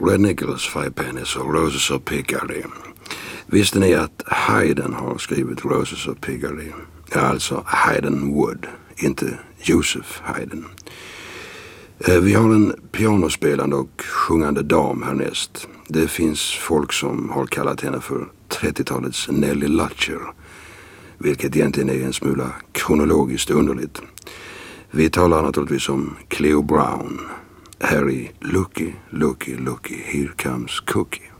Red Nichols, Five Pennies och Roses of Picardy. Visste ni att Haydn har skrivit Roses of Picardy? Ja, alltså Haydn Wood, inte Joseph Haydn. Vi har en pianospelande och sjungande dam härnäst. Det finns folk som har kallat henne för 30-talets Nellie Lutcher, vilket egentligen är en smula kronologiskt underligt. Vi talar naturligtvis om Cleo Brown. Här är Looky, Looky, Looky, Here Comes Cookie.